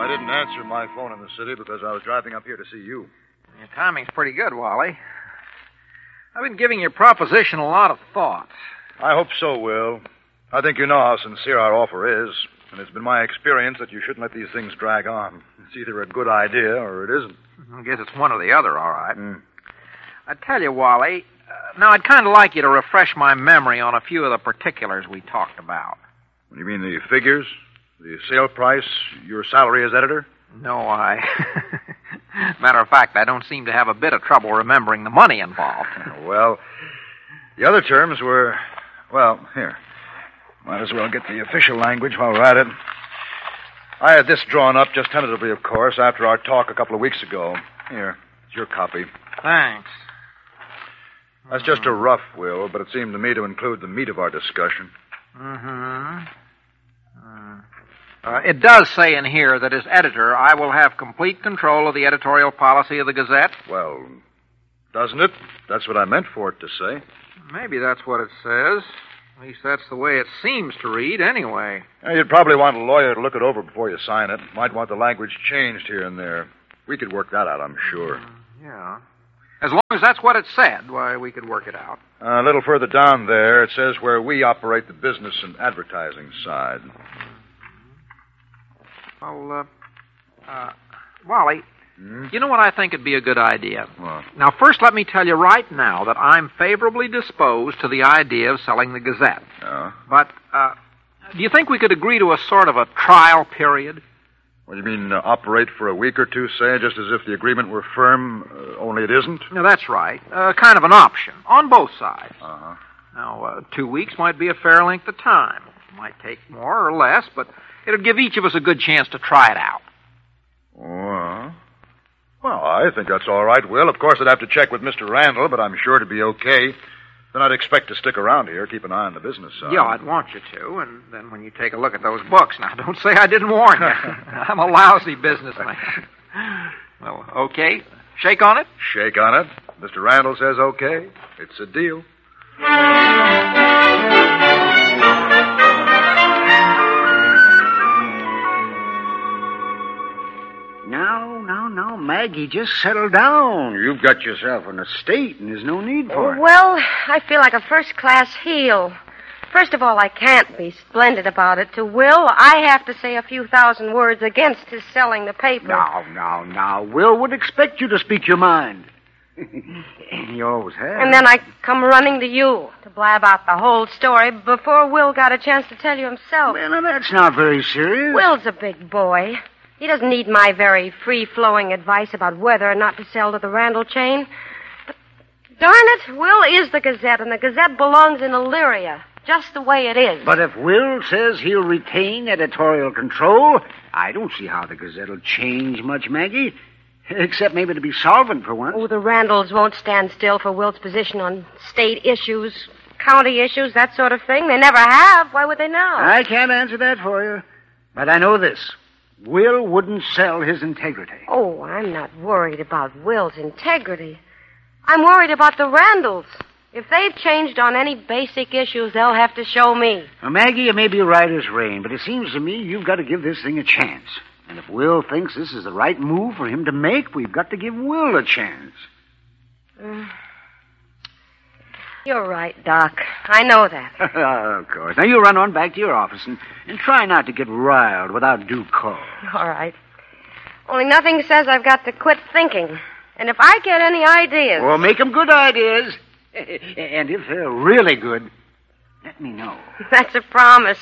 I didn't answer my phone in the city because I was driving up here to see you. Your timing's pretty good, Wally. I've been giving your proposition a lot of thought. I hope so, Will. I think you know how sincere our offer is, and it's been my experience that you shouldn't let these things drag on. It's either a good idea or it isn't. I guess it's one or the other, all right. I tell you, Wally, now I'd kind of like you to refresh my memory on a few of the particulars we talked about. You mean the figures? The sale price? Your salary as editor? No, Matter of fact, I don't seem to have a bit of trouble remembering the money involved. Well, the other terms were... Well, here. Might as well get the official language while we're at it. I had this drawn up, just tentatively, of course, after our talk a couple of weeks ago. Here, it's your copy. Thanks. That's just a rough, Will, but it seemed to me to include the meat of our discussion. It does say in here that as editor, I will have complete control of the editorial policy of the Gazette. Well, doesn't it? That's what I meant for it to say. Maybe that's what it says. At least that's the way it seems to read, anyway. You'd probably want a lawyer to look it over before you sign it. Might want the language changed here and there. We could work that out, I'm sure. Yeah. As long as that's what it said, why, we could work it out. A little further down there, it says where we operate the business and advertising side. Well, Wally, you know what I think would be a good idea? What? Now, first, let me tell you right now that I'm favorably disposed to the idea of selling the Gazette. Oh? But, do you think we could agree to a sort of a trial period? What do you mean, operate for a week or two, say, just as if the agreement were firm, only it isn't? No, that's right. Kind of an option, on both sides. Uh-huh. Now, 2 weeks might be a fair length of time. It might take more or less, but it'll give each of us a good chance to try it out. Well, I think that's all right, Will. Of course, I'd have to check with Mr. Randall, but I'm sure it'd be okay. Then I'd expect to stick around here, keep an eye on the business side. Yeah, I'd want you to, and then when you take a look at those books, now don't say I didn't warn you. I'm a lousy businessman. Well, okay. Shake on it? Shake on it. Mr. Randall says okay. It's a deal. Now, Maggie, just settle down. You've got yourself an estate, and there's no need for it. Well, I feel like a first-class heel. First of all, I can't be splendid about it to Will. I have to say a few thousand words against his selling the paper. Now. Will would expect you to speak your mind. You always have. And then I come running to you to blab out the whole story before Will got a chance to tell you himself. Well, now, that's not very serious. Will's a big boy. He doesn't need my very free-flowing advice about whether or not to sell to the Randall chain. But, darn it, Will is the Gazette, and the Gazette belongs in Illyria, just the way it is. But if Will says he'll retain editorial control, I don't see how the Gazette will change much, Maggie. Except maybe to be solvent for once. Oh, the Randalls won't stand still for Will's position on state issues, county issues, that sort of thing. They never have. Why would they now? I can't answer that for you. But I know this. Will wouldn't sell his integrity. Oh, I'm not worried about Will's integrity. I'm worried about the Randalls. If they've changed on any basic issues, they'll have to show me. Now, Maggie, you may be right as rain, but it seems to me you've got to give this thing a chance. And if Will thinks this is the right move for him to make, we've got to give Will a chance. You're right, Doc. I know that. Of course. Now, you run on back to your office and try not to get riled without due cause. All right. Only nothing says I've got to quit thinking. And if I get any ideas... Well, make them good ideas. And if they're really good, let me know. That's a promise.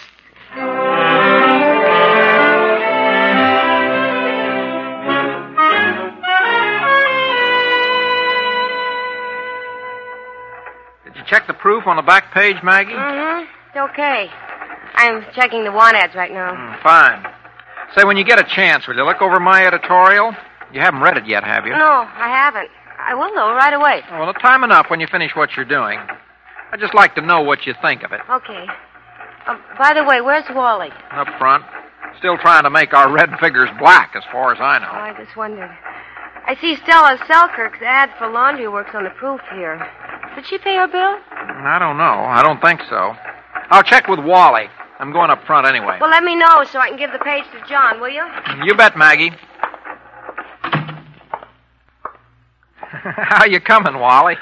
Did you check the proof on the back page, Maggie? Mm-hmm. It's okay. I'm checking the want ads right now. Fine. Say, when you get a chance, will you look over my editorial? You haven't read it yet, have you? No, I haven't. I will, though, right away. Well, time enough when you finish what you're doing. I'd just like to know what you think of it. Okay. By the way, where's Wally? Up front. Still trying to make our red figures black, as far as I know. Oh, I just wondered. I see Stella Selkirk's ad for laundry works on the proof here. Did she pay her bill? I don't know. I don't think so. I'll check with Wally. I'm going up front anyway. Well, let me know so I can give the page to John, will you? You bet, Maggie. How you coming, Wally?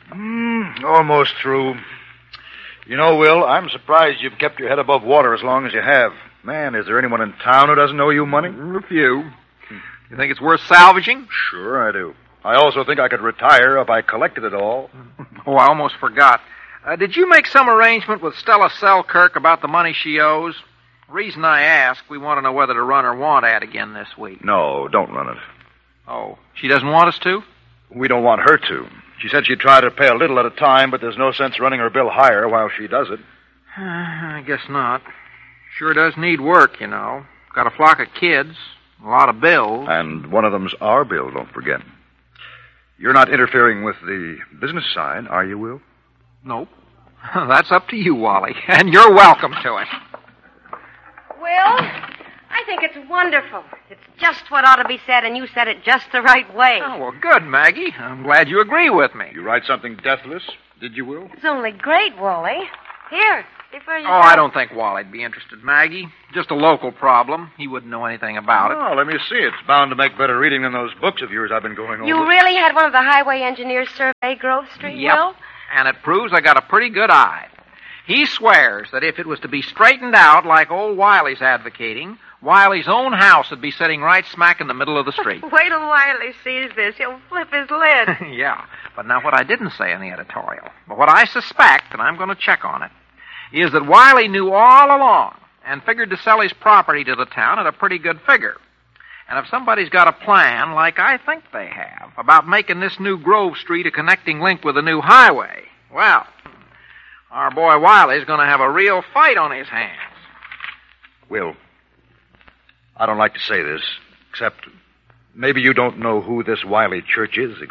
Almost through. You know, Will, I'm surprised you've kept your head above water as long as you have. Man, is there anyone in town who doesn't owe you money? A few. You think it's worth salvaging? Sure I do. I also think I could retire if I collected it all. Oh, I almost forgot. Did you make some arrangement with Stella Selkirk about the money she owes? The reason I ask, we want to know whether to run her want ad again this week. No, don't run it. Oh, she doesn't want us to? We don't want her to. She said she'd try to pay a little at a time, but there's no sense running her bill higher while she does it. I guess not. Sure does need work, you know. Got a flock of kids, a lot of bills. And one of them's our bill, don't forget. You're not interfering with the business side, are you, Will? Nope. That's up to you, Wally. And you're welcome to it. Will, I think it's wonderful. It's just what ought to be said, and you said it just the right way. Oh, well, good, Maggie. I'm glad you agree with me. You write something deathless, did you, Will? It's only great, Wally. Here, before you Oh, I don't think Wally'd be interested, Maggie. Just a local problem. He wouldn't know anything about it. Oh, let me see. It's bound to make better reading than those books of yours I've been going over. You really had one of the highway engineers survey Grove Street, Yep. Will? And it proves I got a pretty good eye. He swears that if it was to be straightened out like old Wiley's advocating, Wiley's own house would be sitting right smack in the middle of the street. Wait till Wiley sees this. He'll flip his lid. Yeah, but now what I didn't say in the editorial, but what I suspect, and I'm going to check on it, is that Wiley knew all along and figured to sell his property to the town at a pretty good figure. And if somebody's got a plan, like I think they have, about making this new Grove Street a connecting link with the new highway, well, our boy Wiley's going to have a real fight on his hands. Will, I don't like to say this, except maybe you don't know who this Wiley Church is